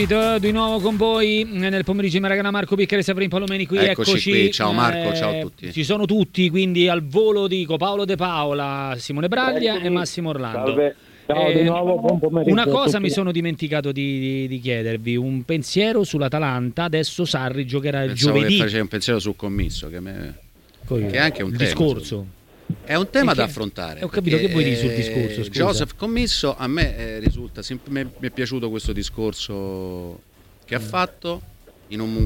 Di nuovo con voi nel pomeriggio di Maragana, Marco Piccare, Severin Palomeni qui. Eccoci qui. Ciao Marco, ciao a tutti. Ci sono tutti, quindi al volo dico Paolo De Paola, Simone Braglia e Massimo Orlando. Salve. Ciao di nuovo, buon pomeriggio. Una cosa mi sono dimenticato di chiedervi, un pensiero sull'Atalanta. Adesso Sarri giocherà il giovedì. Che facevi un pensiero sul commisso, che è anche un tema, discorso. È un tema da affrontare. Ho capito, che vuoi dire sul discorso? Scusa. Joseph Commisso, a me risulta mi è piaciuto questo discorso che ha fatto in un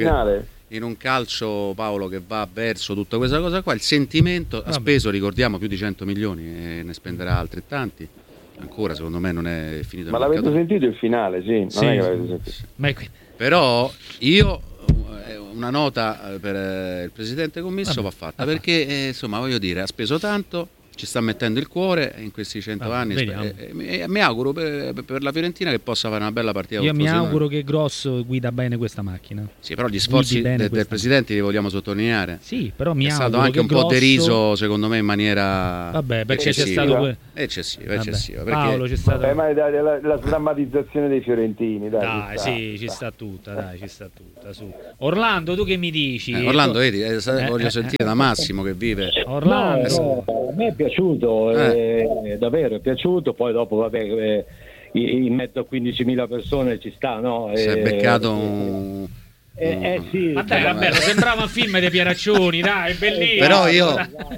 calcio, Paolo, che va verso tutta questa cosa qua. Il sentimento ha speso, ricordiamo, più di 100 milioni e ne spenderà altrettanti. Ancora secondo me non è finito. Ma l'avete sentito il finale? Sì, non è che l'avete sentito. Però io una nota per il presidente Commisso va fatta, perché insomma, voglio dire, ha speso tanto, ci sta mettendo il cuore in questi 100 anni. Mi auguro per la Fiorentina che possa fare una bella partita. Io mi auguro che Grosso guida bene questa macchina. Sì, però gli sforzi del presidente li vogliamo sottolineare. Sì, però mi è auguro stato anche che un Grosso... po' deriso, secondo me, in maniera perché c'è stato eccessiva. Perché... Paolo, c'è stato... ma la sdrammatizzazione dei fiorentini, ci sta tutta, su. Orlando, tu che mi dici? Orlando, vedi, voglio sentire da Massimo che vive. Orlando, a me è piaciuto, davvero è piaciuto. Poi dopo, vabbè, in mezzo a 15.000 persone ci sta, no? Si è beccato sì. Ma dai, vabbè, sembrava un film dei Pieraccioni, dai, bellissimo. Però io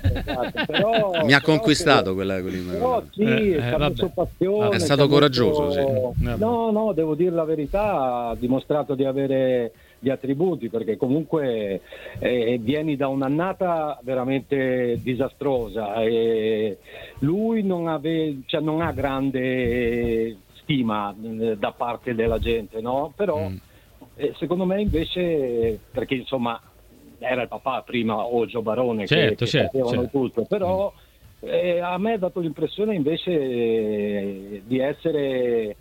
però, mi ha conquistato quella. Però sì, passione, è stato coraggioso, sì. No, devo dire la verità, ha dimostrato di avere gli attributi, perché comunque vieni da un'annata veramente disastrosa e lui non ha grande stima da parte della gente, no? Però secondo me invece, perché insomma era il papà prima o Gio Barone che sapevano tutto, però a me ha dato l'impressione invece di essere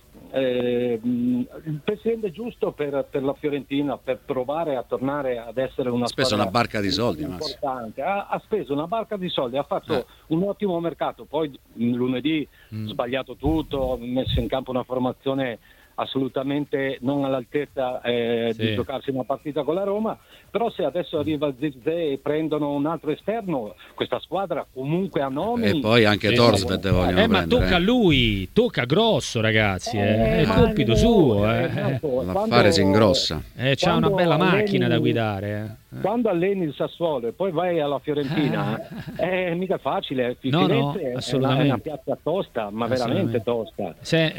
il presidente giusto per la Fiorentina, per provare a tornare ad essere una squadra. Ha speso una barca di soldi, importante. Ha speso una barca di soldi, ha fatto un ottimo mercato. Poi lunedì sbagliato tutto, ha messo in campo una formazione assolutamente non all'altezza di giocarsi una partita con la Roma. Però se adesso arriva Zirkzee e prendono un altro esterno, questa squadra comunque ha nomi. E poi anche Torsved vogliono prendere. Ma tocca a lui, tocca Grosso, ragazzi, è il compito suo. L'affare si ingrossa. C'ha una bella macchina da guidare. Quando alleni il Sassuolo e poi vai alla Fiorentina, è mica facile. Firenze assolutamente. È una piazza tosta, ma veramente tosta.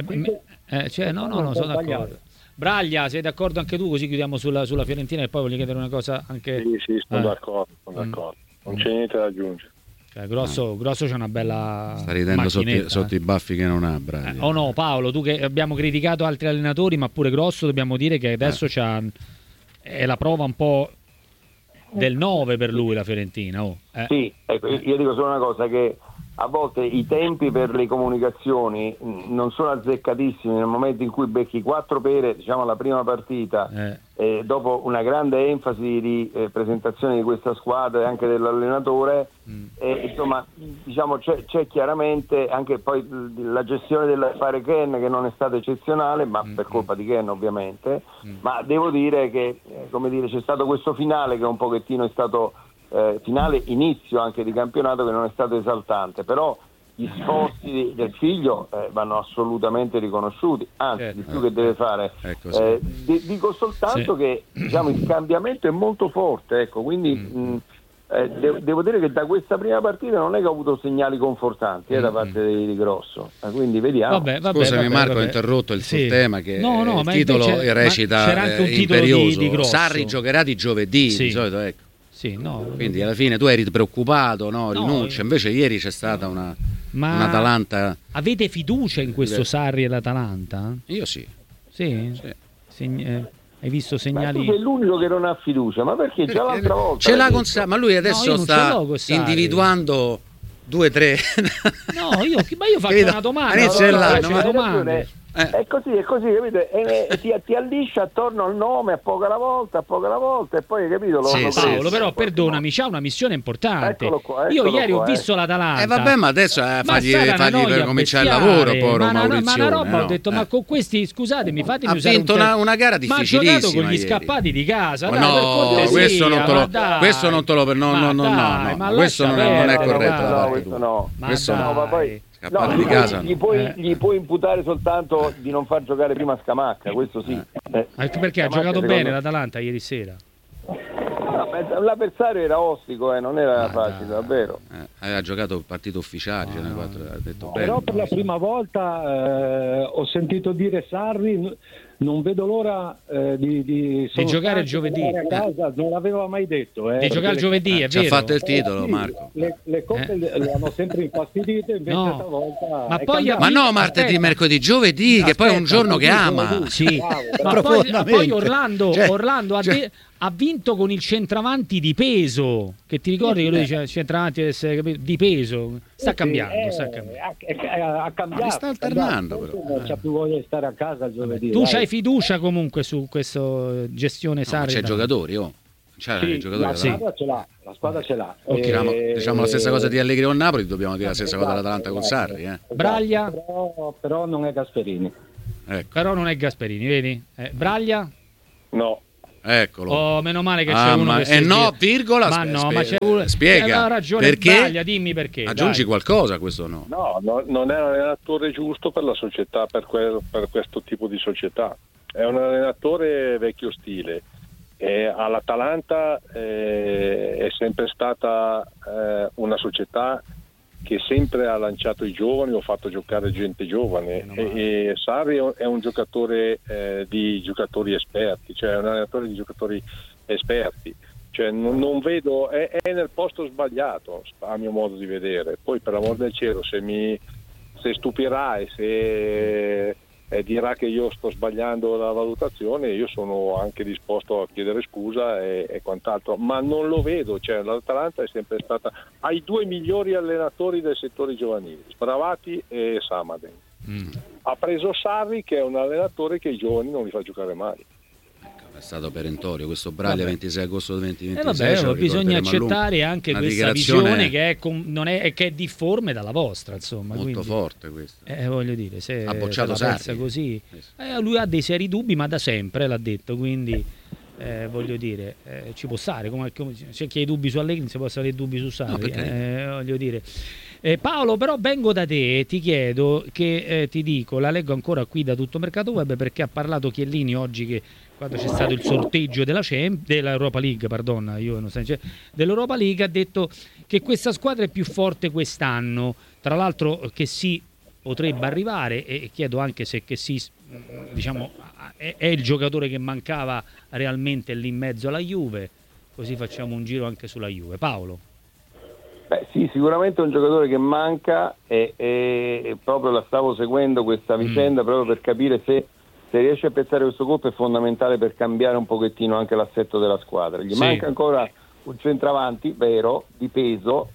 Sono d'accordo. Braglia, sei d'accordo anche tu? Così chiudiamo sulla Fiorentina e poi voglio chiedere una cosa anche. Sì, sono d'accordo. Non c'è niente da aggiungere. Grosso c'è una bella. Sta ridendo sotto i baffi che non ha, Braglia. No, Paolo, tu che abbiamo criticato altri allenatori, ma pure Grosso dobbiamo dire che adesso è la prova un po' del 9 per lui la Fiorentina. Sì, ecco, io dico solo una cosa, che a volte i tempi per le comunicazioni non sono azzeccatissimi. Nel momento in cui becchi 4 pere, diciamo, la prima partita, dopo una grande enfasi di presentazione di questa squadra e anche dell'allenatore, insomma, diciamo, c'è chiaramente anche poi la gestione dell'affare Ken, che non è stata eccezionale, ma per colpa di Ken ovviamente, ma devo dire che c'è stato questo finale che un pochettino è stato finale inizio anche di campionato, che non è stato esaltante, però gli sforzi del figlio vanno assolutamente riconosciuti, anzi di più che deve fare. Dico soltanto che diciamo il cambiamento è molto forte, ecco, quindi devo dire che da questa prima partita non è che ho avuto segnali confortanti da parte di Grosso, quindi vediamo. Scusami Marco, ho interrotto il suo tema, che il titolo recita c'era anche un titolo imperioso di Grosso. Sarri giocherà di giovedì, di solito, ecco. Quindi alla fine tu eri preoccupato, rinuncia, invece ieri c'è stata un'Atalanta. Avete fiducia in questo Sarri e l'Atalanta? Io sì. Hai visto segnali? Ma tu sei l'unico che non ha fiducia, ma perché già l'altra volta ce l'ha con Sarri, ma lui adesso sta individuando 2 o 3. Io faccio una domanda. È così, capito? Ti alliscia attorno al nome a poco alla volta, e poi, capito? Paolo, però perdonami, c'ha una missione importante. Eccolo Io ieri qua, ho visto l'Atalanta. Vabbè, ma adesso fagli per cominciare il lavoro, poro Maurizio. Ma una roba, ho detto, ma con questi, scusatemi, fatemi usare vinto una gara difficilissima. Ma ha giocato con gli scappati di casa. No, questo non te lo no, questo non è corretto. Ma poi di casa gli puoi imputare soltanto di non far giocare prima Scamacca, questo sì. Anche perché ha giocato bene l'Atalanta ieri sera. L'avversario era ostico, non era facile, davvero. Aveva giocato partito ufficiale, ha detto bene. Però per la prima volta ho sentito dire Sarri, non vedo l'ora di giocare giovedì. A casa, non l'aveva mai detto. Di giocare giovedì, è vero. Ci ha fatto il titolo, Marco. Le coppe le hanno sempre infastidite, invece stavolta ma no, martedì, mercoledì, giovedì, che poi è un giorno che ama. Sì. Ma poi Orlando ha vinto con il centravanti di peso, che ti ricordi che lui dice centravanti di peso, sta cambiando. Ha cambiato. Sta alternando però. Non c'ha più voglia di stare a casa il giovedì. Tu c'hai fiducia comunque su questa gestione Sarri? C'è giocatori, la squadra ce l'ha. Diciamo la stessa cosa di Allegri con Napoli, dobbiamo dire la stessa cosa dell'Atalanta con Sarri. Braglia? Però non è Gasperini. Ecco. Però non è Gasperini, vedi? Braglia? No. Eccolo. Meno male che c'è uno che virgola. Ma no, ma c'è uno. Spiega. Ha ragione, perché? Braglia, dimmi perché. Aggiungi qualcosa a questo no? No, non è un allenatore giusto per la società, per questo tipo di società. È un allenatore vecchio stile. All'Atalanta è sempre stata una società che sempre ha lanciato i giovani o fatto giocare gente giovane, e Sarri è un giocatore di giocatori esperti, cioè un allenatore di giocatori esperti, cioè non vedo, è nel posto sbagliato a mio modo di vedere. Poi per l'amor del cielo, se stupirà e se dirà che io sto sbagliando la valutazione, io sono anche disposto a chiedere scusa e quant'altro, ma non lo vedo. Cioè, l'Atalanta è sempre stata, ha i due migliori allenatori del settore giovanile, Sbravati e Samaden. Ha preso Sarri, che è un allenatore che i giovani non li fa giocare mai. È stato perentorio questo Braglia, 26 agosto 2026. Bisogna accettare anche questa visione che è difforme dalla vostra, insomma. Molto forte questo. Voglio dire, se ha bocciato Sarri così, lui ha dei seri dubbi, ma da sempre l'ha detto, quindi voglio dire, ci può stare, c'è chi ha i dubbi su Allegri, si può stare dubbi su Sarri, voglio dire. Paolo, però vengo da te e ti chiedo che ti dico, la leggo ancora qui da Tutto Mercato Web, perché ha parlato Chiellini oggi, che quando c'è stato il sorteggio dell'Europa League, dell'Europa League, ha detto che questa squadra è più forte quest'anno, tra l'altro che potrebbe arrivare, e chiedo anche se che diciamo è il giocatore che mancava realmente lì in mezzo alla Juve, così facciamo un giro anche sulla Juve. Paolo? Sì, sicuramente è un giocatore che manca, e proprio la stavo seguendo questa vicenda proprio per capire se riesce a pezzare questo colpo è fondamentale per cambiare un pochettino anche l'assetto della squadra. Gli manca ancora un centravanti vero, di peso.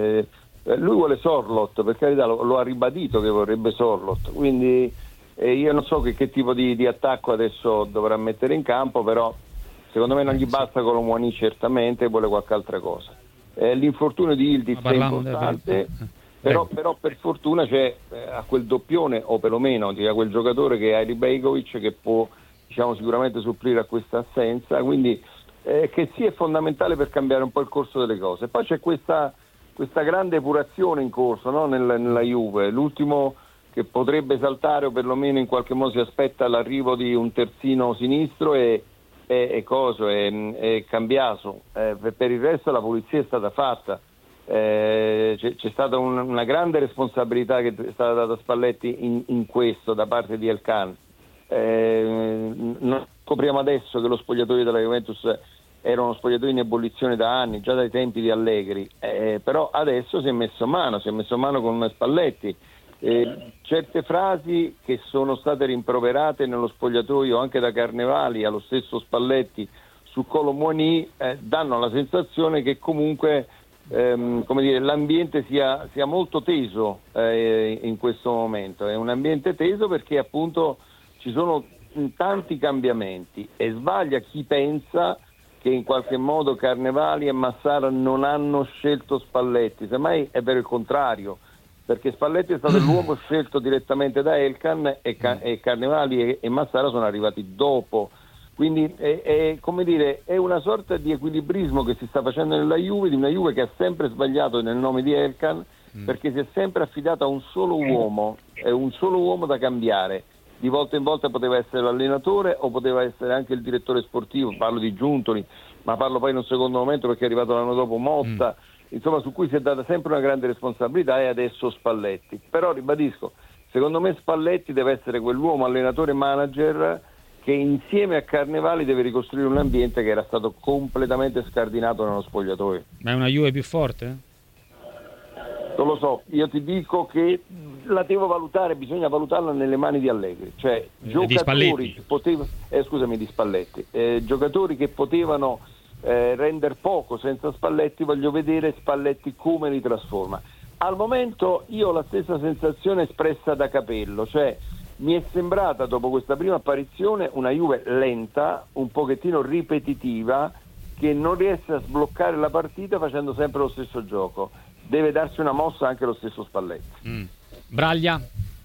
Lui vuole Sorloth, per carità, lo ha ribadito che vorrebbe Sorloth, quindi io non so che tipo di attacco adesso dovrà mettere in campo, però secondo me non gli basta Colomwani, certamente vuole qualche altra cosa. L'infortunio di Yildiz è importante, però per fortuna c'è a quel doppione, o perlomeno a quel giocatore che è Airi Begovic, che può sicuramente supplire a questa assenza, quindi che sì, è fondamentale per cambiare un po' il corso delle cose. Poi c'è questa grande epurazione in corso, no? nella Juve, l'ultimo che potrebbe saltare, o perlomeno in qualche modo si aspetta l'arrivo di un terzino sinistro, è Cambiaso. Per il resto la pulizia è stata fatta. C'è stata una grande responsabilità che è stata data a Spalletti in questo da parte di Elkan. Non scopriamo adesso che lo spogliatoio della Juventus era uno spogliatoio in ebollizione da anni, già dai tempi di Allegri, però adesso si è messo mano con Spalletti. Certe frasi che sono state rimproverate nello spogliatoio anche da Carnevali allo stesso Spalletti su Colomwani danno la sensazione che comunque come dire, l'ambiente sia molto teso in questo momento. È un ambiente teso perché appunto ci sono tanti cambiamenti, e sbaglia chi pensa che in qualche modo Carnevali e Massara non hanno scelto Spalletti. Semmai è vero il contrario, perché Spalletti è stato l'uomo scelto direttamente da Elkann e Carnevali e Massara sono arrivati dopo. Quindi come dire, è una sorta di equilibrismo che si sta facendo nella Juve, di una Juve che ha sempre sbagliato nel nome di Elkann, perché si è sempre affidata a un solo uomo da cambiare. Di volta in volta poteva essere l'allenatore o poteva essere anche il direttore sportivo, parlo di Giuntoli, ma parlo poi in un secondo momento perché è arrivato l'anno dopo Motta, insomma, su cui si è data sempre una grande responsabilità, e adesso Spalletti. Però ribadisco, secondo me Spalletti deve essere quell'uomo allenatore manager che insieme a Carnevali deve ricostruire un ambiente che era stato completamente scardinato nello spogliatoio. Ma è una Juve più forte? Non lo so, io ti dico che la devo valutare, bisogna valutarla nelle mani di Allegri, cioè giocatori che di Spalletti, giocatori che potevano rendere poco senza Spalletti, voglio vedere Spalletti come li trasforma. Al momento io ho la stessa sensazione espressa da Capello, cioè mi è sembrata dopo questa prima apparizione una Juve lenta, un pochettino ripetitiva, che non riesce a sbloccare la partita facendo sempre lo stesso gioco. Deve darsi una mossa anche lo stesso Spalletti. Braglia?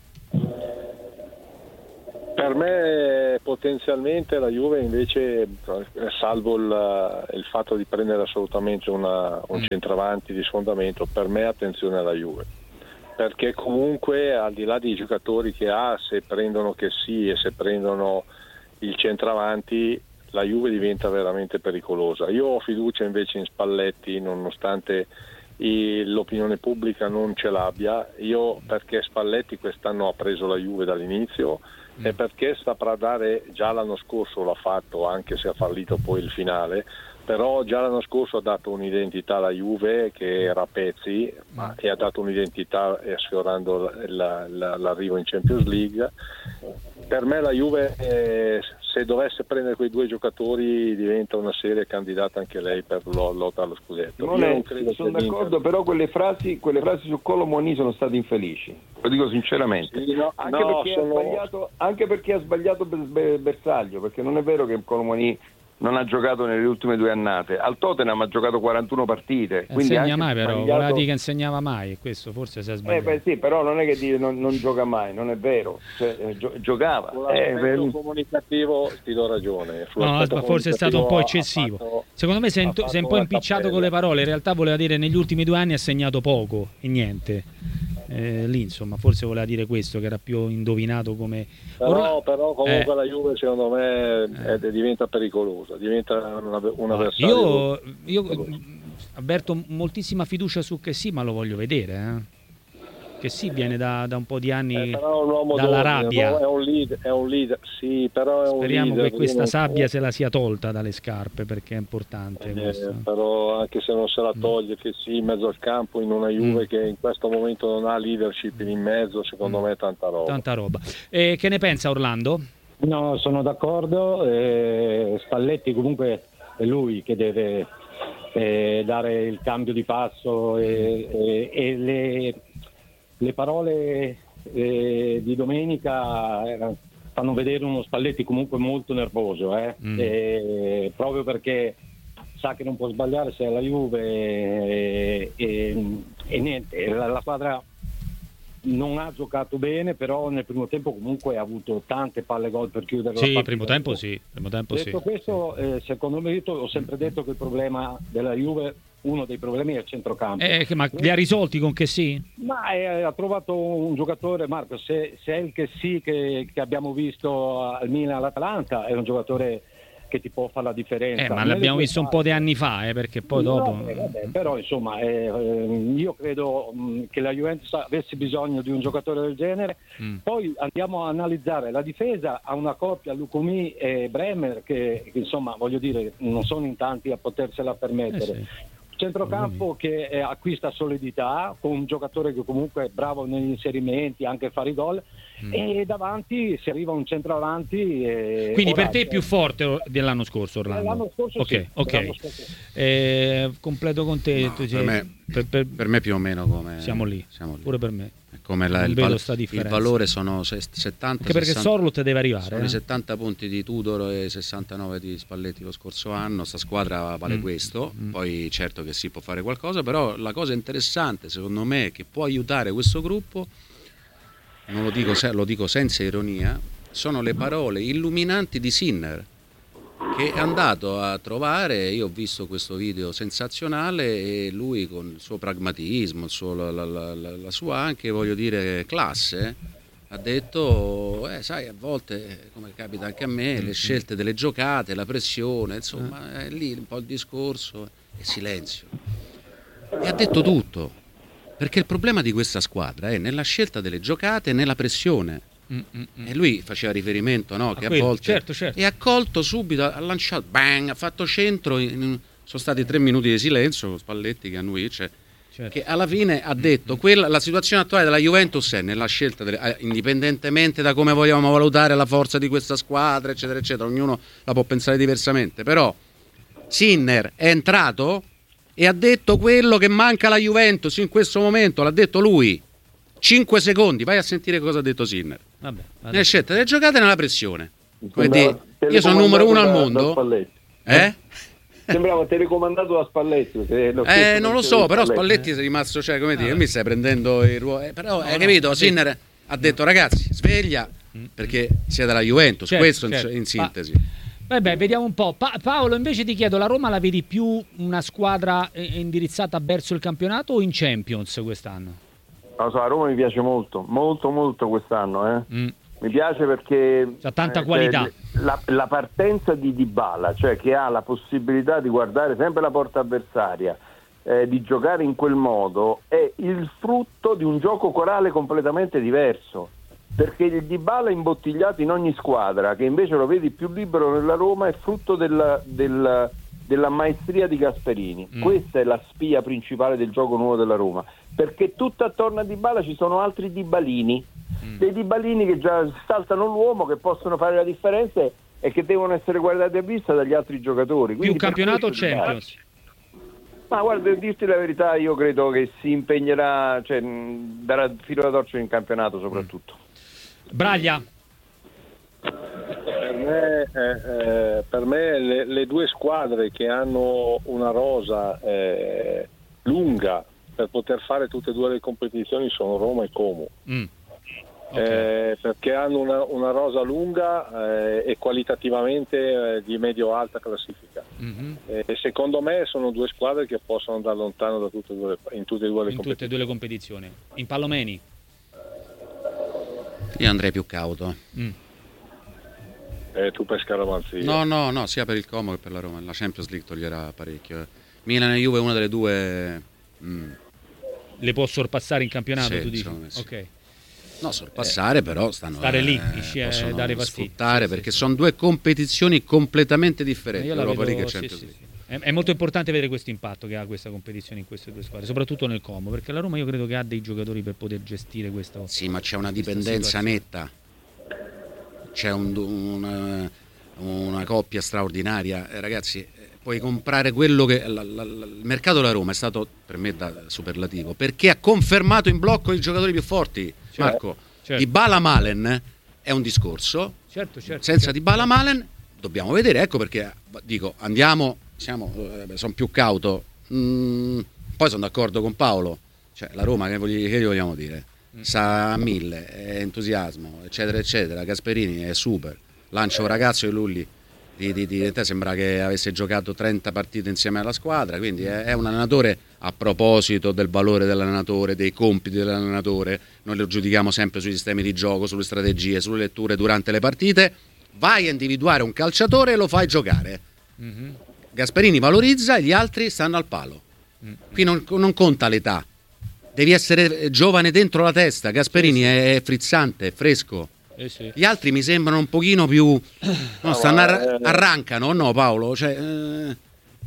Per me potenzialmente la Juve invece, salvo il fatto di prendere assolutamente un centravanti di sfondamento, per me attenzione alla Juve, perché comunque al di là dei giocatori che ha, se prendono Chessy e se prendono il centravanti, la Juve diventa veramente pericolosa. Io ho fiducia invece in Spalletti, nonostante l'opinione pubblica non ce l'abbia, perché Spalletti quest'anno ha preso la Juve dall'inizio e perché saprà dare, già l'anno scorso l'ha fatto, anche se ha fallito poi il finale, però già l'anno scorso ha dato un'identità alla Juve che era a pezzi, e ha dato un'identità sfiorando l'arrivo in Champions League. Per me la Juve, se dovesse prendere quei due giocatori, diventa una seria candidata anche lei per lotta allo scudetto. Non sono d'accordo, però quelle frasi su Kolo Muani sono state infelici, lo dico sinceramente. Sì, anche perché ha sbagliato Bersaglio, perché non è vero che Kolo Muani non ha giocato nelle ultime 2 annate. Al Tottenham ha giocato 41 partite. Quindi insegna mai, però voleva dire che insegnava mai, questo forse si è sbagliato. Sì, però non è che dire non gioca mai, non è vero, cioè, giocava. Sull'aspetto comunicativo ti do ragione. No, forse è stato un po' eccessivo. Secondo me si è un po' impicciato con le parole, in realtà voleva dire negli ultimi 2 anni ha segnato poco e niente. Lì insomma forse voleva dire questo, che era più indovinato come però comunque la Juve secondo me diventa pericolosa, diventa un avversario. Io avverto moltissima fiducia su Chessy, ma lo voglio vedere, Chessy viene da un po' di anni dall'Arabia, è un leader, sì, però speriamo che questa sabbia se la sia tolta dalle scarpe, perché è importante però anche se non se la toglie Chessy in mezzo al campo in una Juve che in questo momento non ha leadership in mezzo, secondo me è tanta roba. Che ne pensa Orlando? No, sono d'accordo, Spalletti comunque è lui che deve dare il cambio di passo, e le parole di domenica fanno vedere uno Spalletti comunque molto nervoso, proprio perché sa che non può sbagliare se è la Juve, e niente, la squadra non ha giocato bene, però nel primo tempo comunque ha avuto tante palle gol per chiudere la partita. Primo tempo sì. Detto questo, secondo me, ho sempre detto che il problema della Juve, uno dei problemi è il centrocampo. Ma li ha risolti con Chessy? Ma ha trovato un giocatore, Marco, se è il Chessy che abbiamo visto al Milan, all'Atalanta, è un giocatore che ti può fare la differenza. Ma l'abbiamo visto un po' di anni fa, perché poi dopo... Però insomma io credo che la Juventus avesse bisogno di un giocatore del genere. Poi andiamo a analizzare la difesa, a una coppia Lucumí e Bremer che insomma, voglio dire, non sono in tanti a potersela permettere. centrocampo che acquista solidità, con un giocatore che comunque è bravo negli inserimenti, anche a fare i gol, e davanti si arriva a un centravanti. Quindi per te è più forte dell'anno scorso, Orlando? L'anno scorso ok. L'anno scorso. Completo con te. No, per me più o meno come siamo lì. Pure per me. Come il valore sono 70, anche perché 60, Sorloth deve arrivare. Sono i 70 punti di Tudor e 69 di Spalletti lo scorso anno. Sta squadra vale questo. Poi certo che si può fare qualcosa, però la cosa interessante secondo me che può aiutare questo gruppo, non lo dico senza ironia, sono le parole illuminanti di Sinner, che è andato a trovare. Io ho visto questo video sensazionale e lui con il suo pragmatismo, la sua anche, voglio dire, classe, ha detto sai, a volte, come capita anche a me, le scelte delle giocate, la pressione, insomma, è lì un po' il discorso e silenzio. E ha detto tutto, perché il problema di questa squadra è nella scelta delle giocate e nella pressione. E lui faceva riferimento, no, che a volte certo. E ha colto subito, ha lanciato, bang, ha fatto centro, sono stati 3 minuti di silenzio con Spalletti che annuisce, che alla fine ha detto la situazione attuale della Juventus è nella scelta indipendentemente da come vogliamo valutare la forza di questa squadra, eccetera eccetera, ognuno la può pensare diversamente, però Sinner è entrato e ha detto quello che manca alla Juventus in questo momento, l'ha detto lui. 5 secondi, vai a sentire cosa ha detto Sinner. Nelle scelte delle giocate e nella pressione. Io sono numero 1 al mondo. Sembrava telecomandato da Spalletti. Non lo so, però Spalletti è rimasto, cioè, come dire, mi stai prendendo il ruolo. Però hai capito, Sinner ha detto ragazzi, sveglia, perché siete la Juventus, questo in sintesi. Vabbè, vediamo un po'. Paolo, invece ti chiedo, la Roma la vedi più una squadra indirizzata verso il campionato o in Champions quest'anno? Non so, a Roma mi piace molto quest'anno. Mi piace perché c'ha tanta qualità. La partenza di Dybala, cioè che ha la possibilità di guardare sempre la porta avversaria, di giocare in quel modo, è il frutto di un gioco corale completamente diverso. Perché il Dybala imbottigliato in ogni squadra, che invece lo vedi più libero nella Roma, è frutto della maestria di Gasperini. Questa è la spia principale del gioco nuovo della Roma, perché tutto attorno a Dybala ci sono altri Dybalini, dei Dybalini che già saltano l'uomo, che possono fare la differenza e che devono essere guardati a vista dagli altri giocatori. Quindi più campionato o Champions? Ma guarda, per dirti la verità, io credo che si impegnerà, cioè darà filo da torcere in campionato soprattutto. Braglia. Per me le due squadre che hanno una rosa lunga per poter fare tutte e due le competizioni sono Roma e Como. Perché hanno una rosa lunga e qualitativamente di medio-alta classifica. E secondo me sono due squadre che possono andare lontano da in tutte e due le competizioni. In Palomeni? Io andrei più cauto. Tu per scaramanzia. No, sia per il Como che per la Roma. La Champions League toglierà parecchio. Milan e Juve, una delle due le può sorpassare in campionato, tu dici? Sì. Ok. No, sorpassare, però stare lì, possono dare fastidio. Sfruttare, perché sono due competizioni completamente differenti. Europa League e Champions League. È molto importante vedere questo impatto che ha questa competizione in queste due squadre, soprattutto nel Como, perché la Roma io credo che ha dei giocatori per poter gestire questo. Sì, ma c'è una dipendenza netta. C'è una coppia straordinaria, ragazzi. Puoi comprare quello che il mercato della Roma è stato per me superlativo, perché ha confermato in blocco i giocatori più forti. Marco, Dybala Malen è un discorso. Certo. Senza Dybala Malen dobbiamo vedere, ecco perché dico sono più cauto. Poi sono d'accordo con Paolo, cioè la Roma che gli vogliamo dire? Sa a 1000, è entusiasmo, eccetera eccetera. Gasperini è super, lancia un ragazzo e Lulli di te sembra che avesse giocato 30 partite insieme alla squadra, quindi è un allenatore. A proposito del valore dell'allenatore, dei compiti dell'allenatore, noi lo giudichiamo sempre sui sistemi di gioco, sulle strategie, sulle letture durante le partite. Vai a individuare un calciatore e lo fai giocare. Gasperini valorizza e gli altri stanno al palo. Qui non conta l'età, devi essere giovane dentro la testa. Gasperini è frizzante, è fresco. Gli altri mi sembrano un pochino più arrancano, no Paolo? Cioè,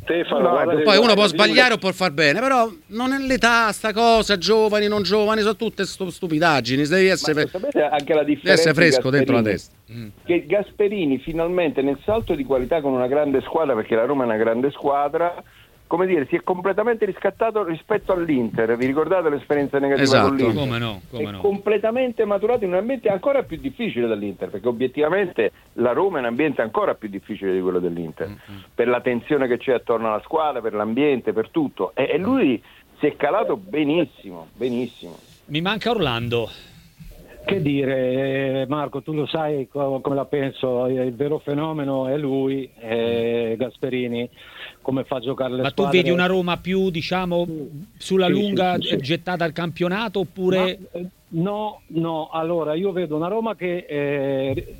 Stefano, poi uno può sbagliare o può far bene, però non è l'età, sta cosa, giovani, non giovani, sono tutte stupidaggini. Devi essere, anche la differenza, devi essere fresco dentro la testa. Che Gasperini finalmente nel salto di qualità con una grande squadra, perché la Roma è una grande squadra, come dire, si è completamente riscattato rispetto all'Inter. Vi ricordate l'esperienza negativa con l'Inter? Come no. Completamente maturato in un ambiente ancora più difficile dell'Inter, perché obiettivamente la Roma è un ambiente ancora più difficile di quello dell'Inter, per la tensione che c'è attorno alla squadra, per l'ambiente, per tutto. E lui si è calato benissimo. Mi manca Orlando. Che dire, Marco, tu lo sai come la penso, il vero fenomeno è lui, Gasperini, come fa a giocare le squadre. Ma tu vedi una Roma più, diciamo, sulla lunga gettata al campionato, oppure... No, allora io vedo una Roma che,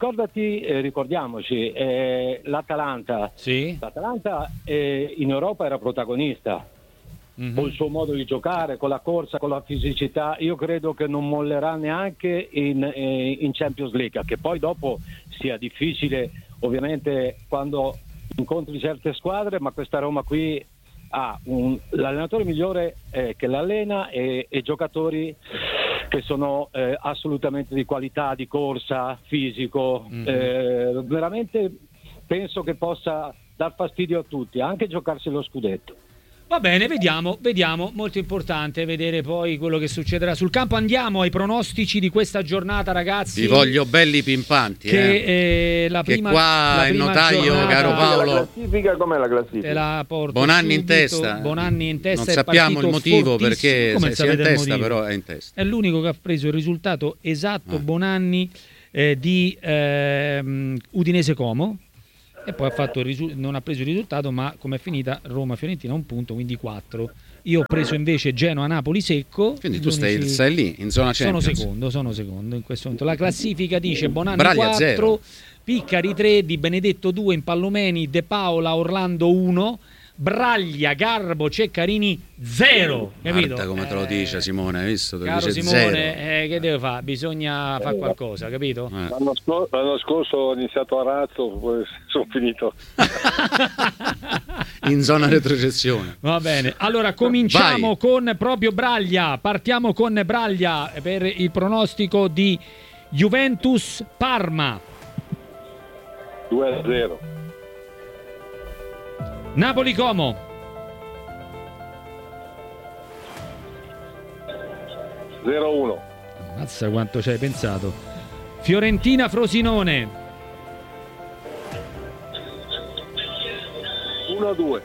ricordiamoci, l'Atalanta. Sì? L'Atalanta in Europa era protagonista. Con il suo modo di giocare, con la corsa, con la fisicità, io credo che non mollerà neanche in Champions League, che poi dopo sia difficile ovviamente quando incontri certe squadre, ma questa Roma qui ha l'allenatore migliore che l'allena e giocatori che sono assolutamente di qualità, di corsa, fisico, veramente penso che possa dar fastidio a tutti, anche giocarsi lo scudetto. Va bene, vediamo, molto importante vedere poi quello che succederà sul campo. Andiamo ai pronostici di questa giornata, ragazzi. Vi voglio belli pimpanti, che la prima, che qua la il prima notaio, giornata, caro Paolo. La classifica, com'è la classifica? Te la porto Bonanni subito. in testa. Bonanni in testa. Non sappiamo il motivo perché come sia in testa, però è in testa. È l'unico che ha preso il risultato esatto, Bonanni, di Udinese Como. E poi ha fatto non ha preso il risultato, ma come è finita Roma-Fiorentina 1 punto, quindi 4. Io ho preso invece Genoa-Napoli secco. Quindi tu stai lì, in zona Champions. Sono secondo in questo momento. La classifica dice Bonanni Braglia 4, 0. Piccari 3, Di Benedetto 2, Impallomeni, De Paola, Orlando 1, Braglia, Garbo, Ceccarini 0. Capito? Guarda come te lo dice Simone, hai visto? Te Caro dice Simone, che deve fare? Bisogna fare qualcosa, capito? L'anno scorso ho iniziato a razzo, poi sono finito in zona retrocessione. Va bene, allora cominciamo con proprio Braglia. Partiamo con Braglia per il pronostico di Juventus-Parma. 2-0. Napoli-Como. 0-1. Mazza quanto ci hai pensato. Fiorentina-Frosinone. 1-2.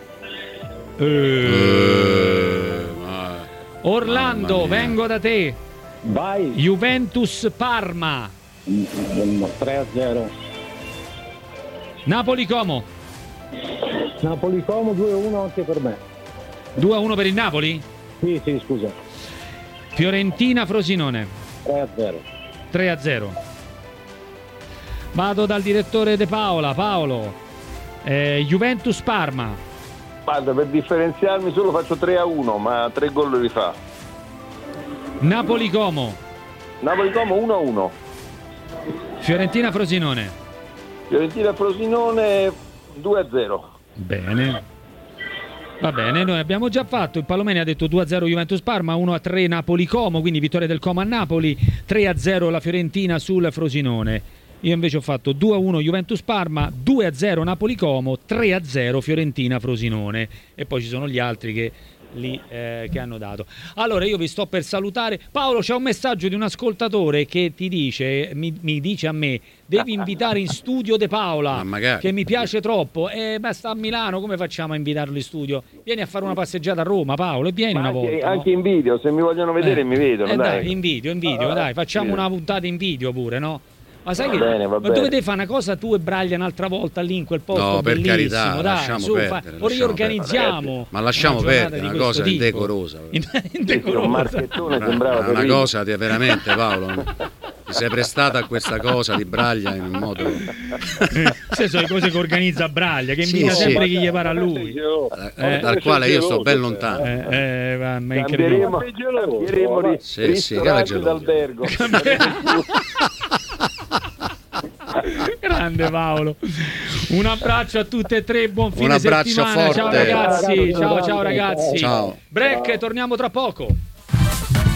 Orlando, vengo da te. Vai. Juventus-Parma. 3-0. Napoli-Como. Napoli-Como 2-1 anche per me. 2-1 per il Napoli? Sì, scusa. Fiorentina-Frosinone. 3-0. 3-0. Vado dal direttore De Paola. Paolo, Juventus-Parma. Guarda, per differenziarmi solo faccio 3-1, ma 3 gol li fa. Napoli-Como. Napoli-Como 1-1. Fiorentina-Frosinone. Fiorentina-Frosinone 2-0. Bene. Va bene, noi abbiamo già fatto. Il Palomeni ha detto 2-0 Juventus-Parma, 1-3 Napoli-Como, quindi vittoria del Como a Napoli, 3-0 la Fiorentina sul Frosinone. Io invece ho fatto 2-1 Juventus-Parma, 2-0 Napoli-Como, 3-0 Fiorentina-Frosinone. E poi ci sono gli altri che hanno dato. Allora io vi sto per salutare. Paolo, c'è un messaggio di un ascoltatore che ti dice, mi dice a me, devi invitare in studio De Paola, che mi piace troppo. Beh, sta a Milano, come facciamo a invitarlo in studio? Vieni a fare una passeggiata a Roma, Paolo, e vieni una volta. Anche in video, se mi vogliono vedere mi vedono. Dai, in video, dai, facciamo una puntata in video pure, no? Ma sai che bene. dovete fare una cosa tu e Braglia un'altra volta lì in quel posto? No, per bellissimo, carità, dai, lasciamo perdere, riorganizziamo. Ma lasciamo perdere, una cosa indecorosa. Un marchettone sembrava una cosa veramente, Paolo. Ti sei prestata a questa cosa di Braglia in un modo. Queste sono le cose che organizza Braglia, che invita sempre chi gli pare a lui. Dal quale io sto ben lontano. Ma è incredibile. Cambieremo ristorante d'albergo. Grande Paolo. Un abbraccio a tutte e tre, buon fine settimana. Forte. Ciao ragazzi, ciao ragazzi. Ciao. Break, torniamo tra poco.